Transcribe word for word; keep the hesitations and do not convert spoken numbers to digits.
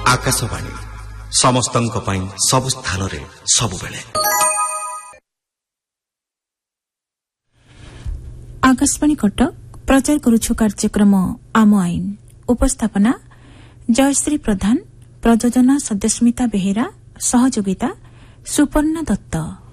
आकाशवाणी समस्तंक पई सब स्थान रे सब बेले। आकाशवाणी कटक प्रचार करुछु कार्यक्रम आम आईन। उपस्थापना जयश्री प्रधान, प्रयोजना सद्यस्मिता बेहेरा, सहयोगिता सुपर्णा दत्त।